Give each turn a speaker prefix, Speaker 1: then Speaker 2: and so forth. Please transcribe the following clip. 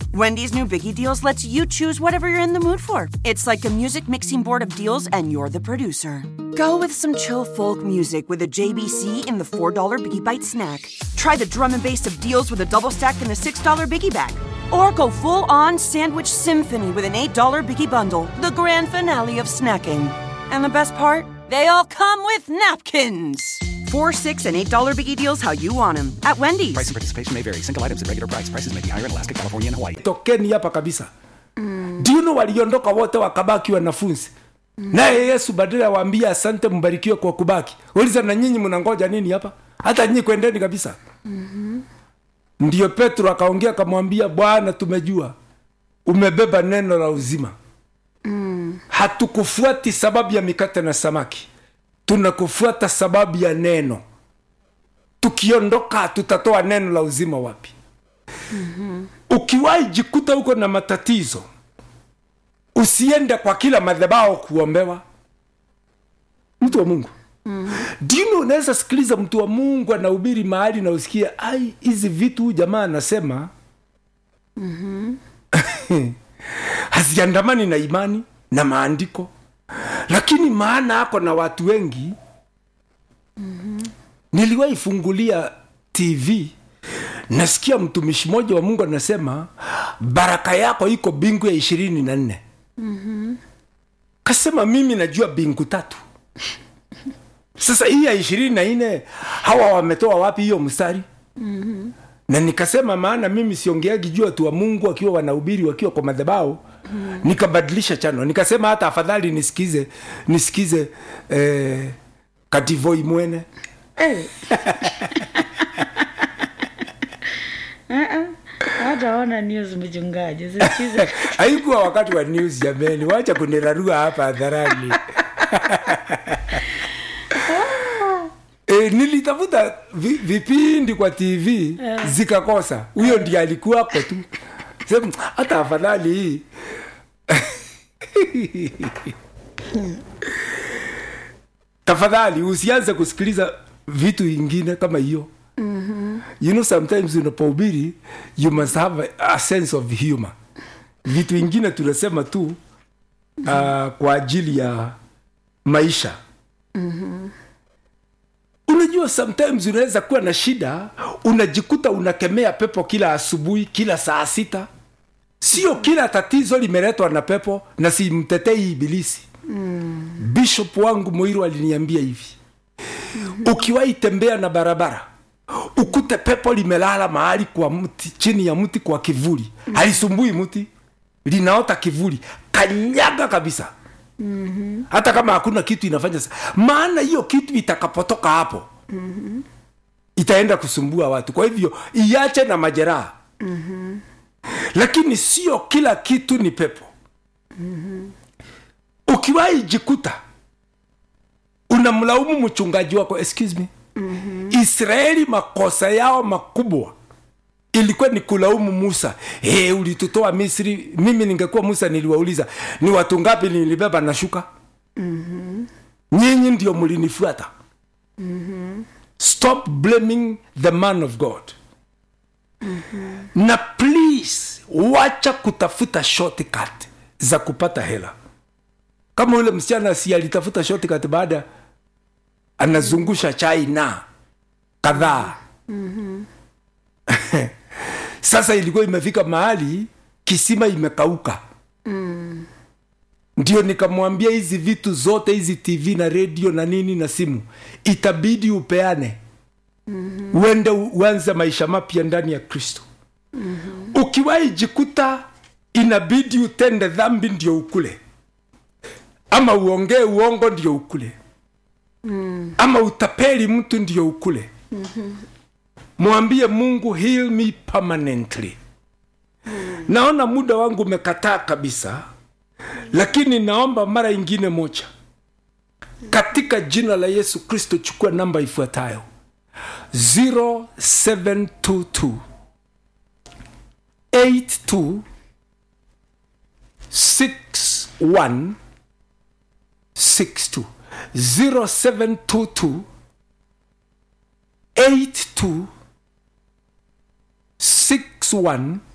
Speaker 1: Wendy's new Biggie Deals lets you choose whatever you're in the mood for. It's like a music mixing board of deals, and you're the producer. Go with some chill folk music with a JBC in the $4 Biggie Bite snack. Try the drum and bass of deals with a double stack in the $6 Biggie Bag. Or go full-on sandwich symphony with an $8 Biggie Bundle, the grand finale of snacking. And the best part? They all come with napkins. $4, $6, and $8 Biggie Deals how you want them. At Wendy's.
Speaker 2: Price and participation may vary. Single items at regular price. Prices may be higher in Alaska, California, and Hawaii.
Speaker 3: Tokeni hapa kabisa. Do you know waliondoka wote wakabaki wanafunzi? Naye Yesu badala ya waambia asante mbarikiwe kwa kubaki. Uliza na nyinyi mnangoja nini hapa? Hata nyinyi kwendeni kabisa. Ndio Petro akaongea akamwambia, Bwana tumejua umebeba neno la uzima. Hatukufuati sababu ya mikate na samaki. Tunakufuata sababu ya neno. Tukiondoka tutatoa neno la uzima wapi? Ukiwahi jikuta uko na matatizo, usiende kwa kila madhabahu kuombewa. Mtu wa Mungu. Do you know, unaweza sikiliza mtu wa Mungu anahubiri mahali na usikie, ai, hizi vitu jamaa anasema haziandamani na imani na maandiko. Lakini maana hako na watu wengi. Niliwahi fungulia TV, nasikia mtumishi mmoja wa Mungu anasema baraka yako iko bingu ya 24. Kasema mimi najua bingu 3. Sasa hii ya 24 hawa wametoa wapi hiyo mstari? Na nikasema maana mimi siongeagi jua tu wa Mungu akiwa wanahubiri wakiwa kwa madhabahu. Nikabadilisha channel. Nikasema hata afadhali nisikize Kativoi Mwene.
Speaker 4: Hataona news mchungaji. Zisikize.
Speaker 3: Haikuwa wakati wa news jameni. Wacha kunirarua hapa hadharani. Nilitafuta vipindi kwa TV zikakosa. Huyo ndiye alikuwa hapo tu. Sema hata afadhali hii. Tafadhali usianze kusikiliza vitu vingine kama hiyo. You know, sometimes unapohubiri you must have a sense of humor. Vitu vingine tunasema tu kwa ajili ya maisha. Unajua sometimes unaweza kuwa na shida, unajikuta unakemea pepo kila asubuhi, kila saa 6. Sio kila tatizo limeletwa na pepo, na si mtetei ibilisi. Bishop wangu Moiro aliniambia hivi. Ukiwahi tembea na barabara, ukute pepo limelala mahali kwa mti, chini ya mti kwa kivuli. Halisumbui mti, linaota kivuli. Kanyaga kabisa. Hata kama hakuna kitu inafanya. Maana hiyo kitu itakapotoka hapo, itaenda kusumbua watu. Kwa hivyo iache na majeraha. Lakini sio kila kitu ni pepo. Ukiwahi jikuta unamlaumu mchungaji wako, excuse me. Israeli makosa yao makubwa ilikuwa ni kulaumu Musa. Ulitutoa Misri. Mimi ningekuwa Musa niliwauliza, ni watu ngapi nilibeba na shuka? Nyinyi ndio mlinifuata. Stop blaming the man of God. Na please wacha kutafuta shortcut za kupata hela. Kama ule msichana si alitafuta shortcut baada anazungusha chai na kadhaa. Sasa ilikuwa imefika mahali kisima imekauka. Ndio nikamwambia hizi vitu zote, hizi TV na radio na nini na simu, itabidi upeane. Uende uanze maisha mapya ndani ya Kristo. Ukiwahi jikuta inabidi utende dhambi ndio ukule, ama uongee uongo ndio ukule, ama utapeli mtu ndio ukule, mwambie Mungu, heal me permanently. Naona muda wangu umekataa kabisa, lakini naomba mara ingine moja, katika jina la Yesu Kristo, chukua namba ifuatayo: 0722 82 61 62 0722 82 61